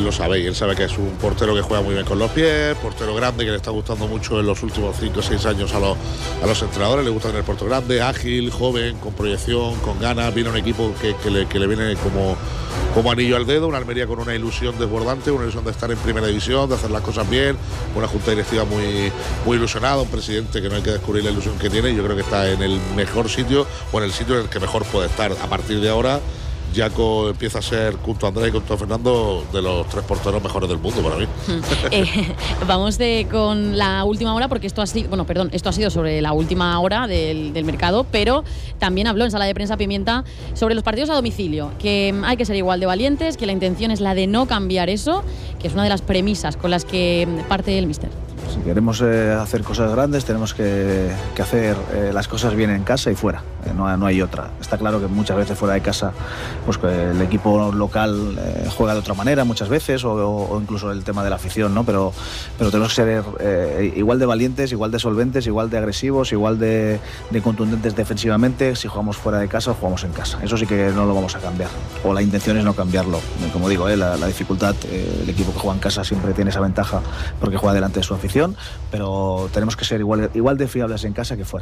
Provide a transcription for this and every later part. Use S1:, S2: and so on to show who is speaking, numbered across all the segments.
S1: lo sabe, y él sabe que es un portero que juega muy bien con los pies, portero grande que le está gustando mucho en los últimos 5 o 6 años a los entrenadores. Le gusta tener portero grande, ágil, joven, con proyección, con ganas. Viene un equipo que le viene como anillo al dedo, una Almería con una ilusión desbordante, una ilusión de estar en primera división, de hacer las cosas bien, una junta directiva muy ilusionada, un presidente que no hay que descubrir la ilusión que tiene. Yo creo que está en el mejor sitio, o en el sitio en el que mejor puede estar. A partir de ahora, Jaco empieza a ser, junto a Andrés y junto a Fernando, de los 3 porteros mejores del mundo para mí.
S2: Vamos con la última hora, porque esto ha sido sobre la última hora del mercado, pero también habló en sala de prensa Pimienta sobre los partidos a domicilio, que hay que ser igual de valientes, que la intención es la de no cambiar eso, que es una de las premisas con las que parte el míster.
S3: Si queremos hacer cosas grandes, tenemos que hacer las cosas bien en casa y fuera. No hay otra. Está claro que muchas veces fuera de casa, pues que el equipo local juega de otra manera muchas veces, o incluso el tema de la afición, ¿no? Pero tenemos que ser igual de valientes, igual de solventes, igual de agresivos, igual de contundentes defensivamente, si jugamos fuera de casa o jugamos en casa. Eso sí que no lo vamos a cambiar, o la intención es no cambiarlo. Como digo, la dificultad, el equipo que juega en casa siempre tiene esa ventaja porque juega delante de su afición, pero tenemos que ser igual de fiables en casa que fuera.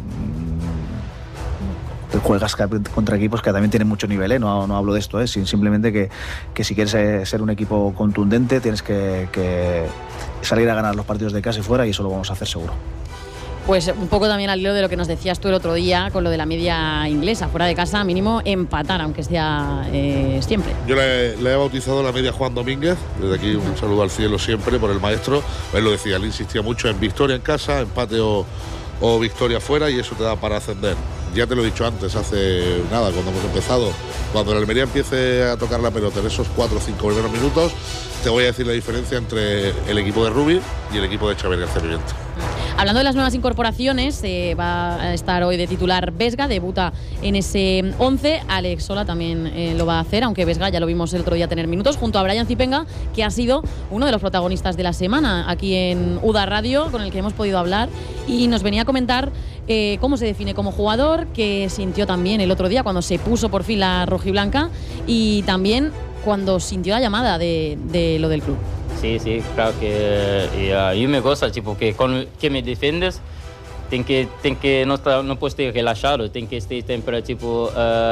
S3: Juegas contra equipos que también tienen mucho nivel, no hablo de esto, simplemente que si quieres ser un equipo contundente tienes que salir a ganar los partidos de casa y fuera, y eso lo vamos a hacer seguro.
S2: Pues un poco también al hilo de lo que nos decías tú el otro día con lo de la media inglesa, fuera de casa mínimo empatar, aunque sea siempre.
S1: Yo le he bautizado la media Juan Domínguez, desde aquí un saludo al cielo siempre por el maestro. Él lo decía, él insistía mucho en victoria en casa, empate o victoria fuera, y eso te da para ascender. Ya te lo he dicho antes, hace nada, cuando hemos empezado, cuando el Almería empiece a tocar la pelota en esos 4 o 5 primeros minutos, te voy a decir la diferencia entre el equipo de Rubi y el equipo de Xavier García Pimienta.
S2: Hablando de las nuevas incorporaciones, va a estar hoy de titular Vesga, debuta en ese 11. Alex Sola también lo va a hacer, aunque Vesga ya lo vimos el otro día tener minutos, junto a Brian Zipenga, que ha sido uno de los protagonistas de la semana aquí en UDA Radio, con el que hemos podido hablar, y nos venía a comentar cómo se define como jugador, qué sintió también el otro día cuando se puso por fin la rojiblanca, y también cuando sintió la llamada de lo del club.
S4: Sí, claro que a mí me gusta, tipo, que con que me defiendes, tem que no puedes estar relajado, tem que estar siempre, tipo,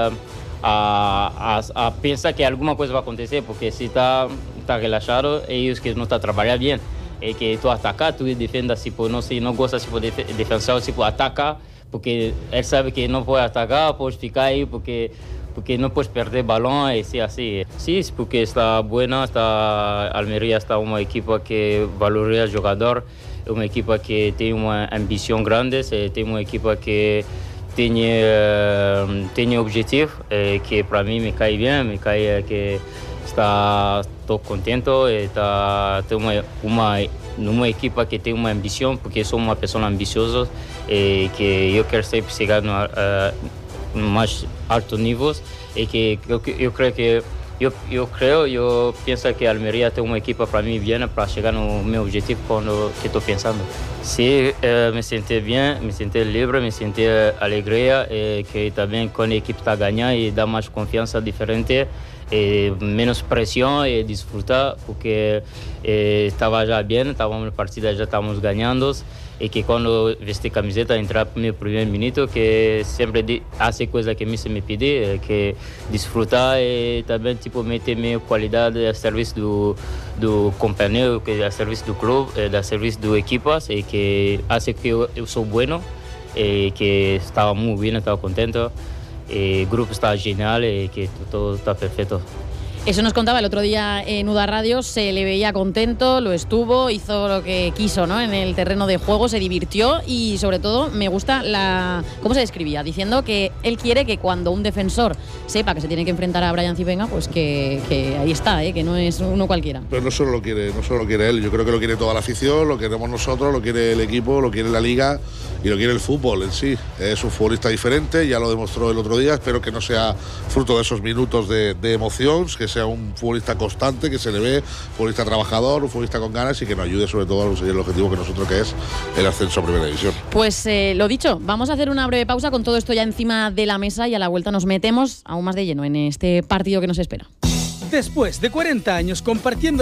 S4: a pensar que alguma coisa vai acontecer, porque se está relajado, ellos que no están trabajando bien, que tú atacas, tú defendas, tipo, no gosta, tipo, de defensor, tipo, ataca, porque él sabe que no puede atacar, puedes ficar ahí, porque no puedes perder balón y así. Sí, porque está buena, Almería está una equipo que valoriza el jugador, una equipo que tiene una ambición grande, tiene una equipo que tiene objetivo, que para mí me cae bien, me cae que estoy contento, tengo uma equipa que tem uma ambição, porque sou uma pessoa ambiciosa, que eu quero sempre chegar no mais altos níveis, e que eu penso que a Almeria tem uma equipa para mim bem para chegar no meu objetivo quando que estou pensando. Sim, me senti bem, me senti livre, me senti alegria, que também quando a equipe está ganhando e dá mais confiança diferente, menos pressão e desfrutar, porque estava já bem, estávamos na partida, já estávamos ganhando, e que quando vesti camiseta, entrar no meu primeiro minuto, que sempre hace coisa que me pede, que desfrutar e também tipo meter minha qualidade a serviço do companheiro, que a serviço do clube, a serviço do equipas, e que hace que eu sou bueno, e que estava muito bem, estava contente. El grupo está genial y que todo está perfecto.
S2: Eso nos contaba el otro día en UDA Radio, se le veía contento, lo estuvo, hizo lo que quiso, ¿no? En el terreno de juego, se divirtió, y sobre todo me gusta cómo se describía, diciendo que él quiere que cuando un defensor sepa que se tiene que enfrentar a Brian Zipenga, pues que ahí está, que no es uno cualquiera.
S1: Pero no solo lo quiere él, yo creo que lo quiere toda la afición, lo queremos nosotros, lo quiere el equipo, lo quiere la liga y lo quiere el fútbol en sí. Es un futbolista diferente, ya lo demostró el otro día, espero que no sea fruto de esos minutos de emoción, que sea un futbolista constante, que se le ve, futbolista trabajador, un futbolista con ganas, y que nos ayude sobre todo a conseguir el objetivo que nosotros, que es el ascenso a Primera División.
S2: Pues lo dicho, vamos a hacer una breve pausa con todo esto ya encima de la mesa, y a la vuelta nos metemos aún más de lleno en este partido que nos espera.
S5: Después de 40 años compartiendo